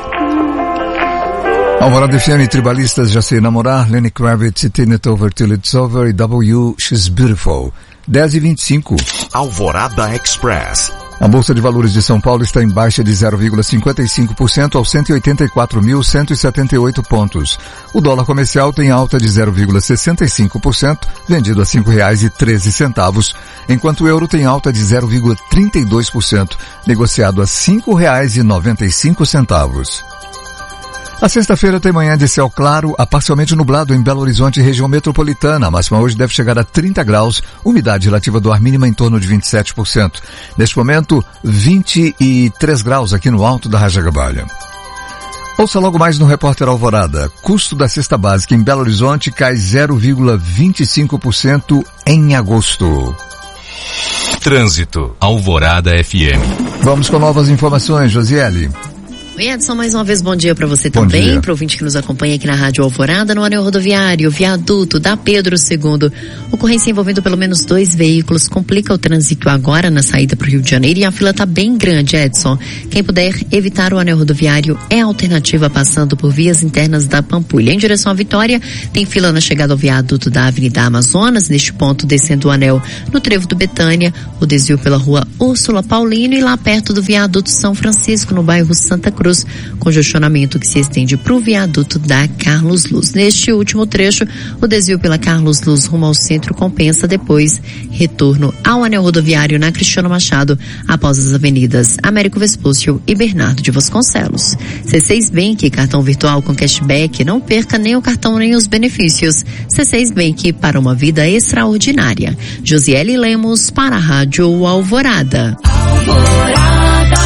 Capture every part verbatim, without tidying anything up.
Alvorada F M, Tribalistas, Já Sei Namorar, Lenny Kravitz, Tina Over Till It's Over e W, She's Beautiful. dez e vinte e cinco. Alvorada Express. A Bolsa de Valores de São Paulo está em baixa de zero vírgula cinquenta e cinco por cento aos cento e oitenta e quatro mil cento e setenta e oito pontos. O dólar comercial tem alta de zero vírgula sessenta e cinco por cento, vendido a cinco reais e treze centavos, enquanto o euro tem alta de zero vírgula trinta e dois por cento, negociado a cinco reais e noventa e cinco centavos. A sexta-feira tem manhã de céu claro a parcialmente nublado em Belo Horizonte e região metropolitana. A máxima hoje deve chegar a trinta graus, umidade relativa do ar mínima em torno de vinte e sete por cento. Neste momento, vinte e três graus aqui no alto da Rajagabalha. Ouça logo mais no Repórter Alvorada. Custo da cesta básica em Belo Horizonte cai zero vírgula vinte e cinco por cento em agosto. Trânsito, Alvorada F M. Vamos com novas informações, Josiele. Oi, Edson, mais uma vez bom dia para você também, para o ouvinte que nos acompanha aqui na Rádio Alvorada, no anel rodoviário, viaduto da Pedro segundo. Ocorrência envolvendo pelo menos dois veículos complica o trânsito agora na saída para o Rio de Janeiro e a fila está bem grande, Edson. Quem puder evitar o anel rodoviário é a alternativa passando por vias internas da Pampulha. Em direção à Vitória, tem fila na chegada ao viaduto da Avenida Amazonas, neste ponto descendo o anel no trevo do Betânia, o desvio pela rua Úrsula Paulino e lá perto do viaduto São Francisco, no bairro Santa Cruz. Congestionamento que se estende para o viaduto da Carlos Luz. Neste último trecho, o desvio pela Carlos Luz rumo ao centro compensa, depois retorno ao anel rodoviário na Cristiano Machado, após as avenidas Américo Vespúcio e Bernardo de Vasconcelos. C seis Bank, cartão virtual com cashback, não perca nem o cartão nem os benefícios. C seis Bank, para uma vida extraordinária. Josiele Lemos para a Rádio Alvorada. Alvorada.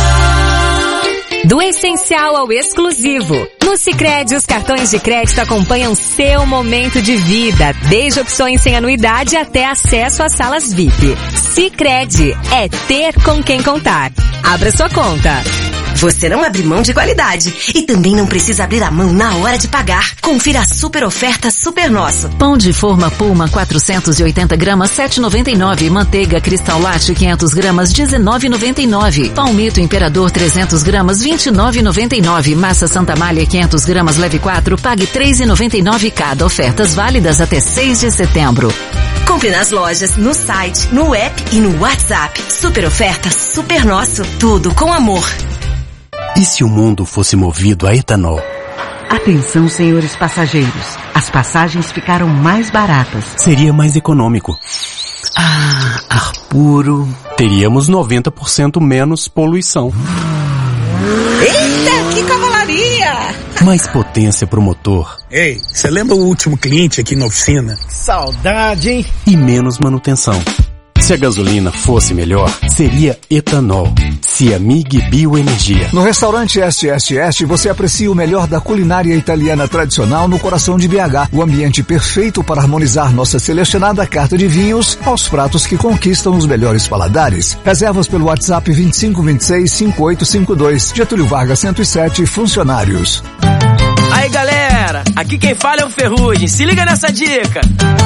Do essencial ao exclusivo. No Sicredi, os cartões de crédito acompanham seu momento de vida, desde opções sem anuidade até acesso às salas V I P. Sicredi é ter com quem contar. Abra sua conta. Você não abre mão de qualidade e também não precisa abrir a mão na hora de pagar. Confira a super oferta Super Nosso. Pão de forma Puma quatrocentos e oitenta gramas, sete reais e noventa e nove centavos. Manteiga Cristal Latte quinhentas gramas, dezenove reais e noventa e nove centavos. Palmito Imperador trezentas gramas, vinte e nove reais e noventa e nove centavos. Massa Santa Amália quinhentas gramas, leve quatro, pague três reais e noventa e nove centavos cada. Ofertas válidas até seis de setembro. Compre nas lojas, no site, no app e no WhatsApp. Super oferta Super Nosso. Tudo com amor. E se o mundo fosse movido a etanol? Atenção, senhores passageiros. As passagens ficaram mais baratas. Seria mais econômico. Ah, ar puro. Teríamos noventa por cento menos poluição. Eita, que cavalaria! Mais potência pro motor. Ei, você lembra o último cliente aqui na oficina? Saudade, hein? E menos manutenção. Se a gasolina fosse melhor, seria etanol. Ciamig Bioenergia. No restaurante S S S você aprecia o melhor da culinária italiana tradicional no coração de B H. O ambiente perfeito para harmonizar nossa selecionada carta de vinhos aos pratos que conquistam os melhores paladares. Reservas pelo WhatsApp vinte e cinco, vinte e seis, cinquenta e oito cinquenta e dois. Getúlio Vargas cento e sete, funcionários. Aí galera, aqui quem fala é o Ferrugem. Se liga nessa dica.